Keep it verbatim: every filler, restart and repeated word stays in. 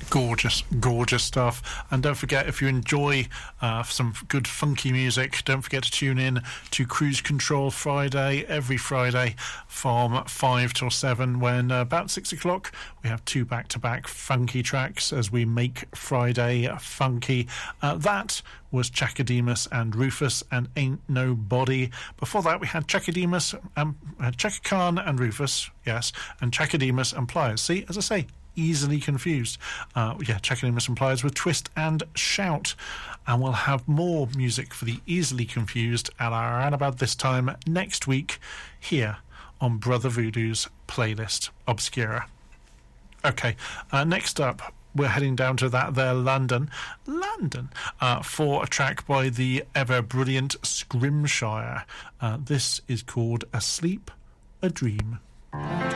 Gorgeous, gorgeous stuff. And don't forget, if you enjoy uh, some good funky music, don't forget to tune in to Cruise Control Friday, every Friday from five till seven, when uh, about six o'clock we have two back-to-back funky tracks as we make Friday funky. Uh, that was Chakademus and Rufus and Ain't Nobody. Before that we had Chakademus, um, uh, Chaka Khan and Rufus, yes, and Chakademus and Pliers. See, as I say, easily confused. Uh, yeah, Chakademus and Pliers with Twist and Shout. And we'll have more music for the easily confused at around about this time next week here on Brother Voodoo's playlist Obscura. Okay, uh, next up, we're heading down to that there London, London, uh, for a track by the ever-brilliant Scrimshire. Uh, this is called Asleep, a Dream.